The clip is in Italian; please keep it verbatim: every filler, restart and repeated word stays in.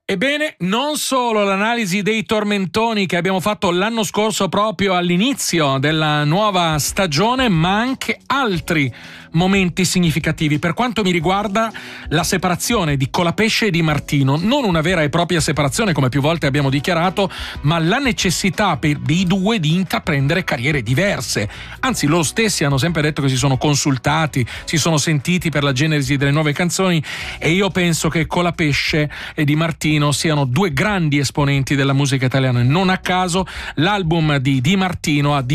Ebbene, non solo l'analisi dei tormentoni che abbiamo fatto l'anno scorso proprio all'inizio della nuova stagione, ma anche altri momenti significativi. Per quanto mi riguarda, la separazione di Colapesce e Di Martino, non una vera e propria separazione come più volte abbiamo dichiarato, ma la necessità per i due di intraprendere carriere diverse. Anzi, loro stessi hanno sempre detto che si sono consultati, si sono sentiti per la genesi delle nuove canzoni, e io penso che Colapesce e Di Martino siano due grandi esponenti della musica italiana. Non a caso l'album di Di Martino ha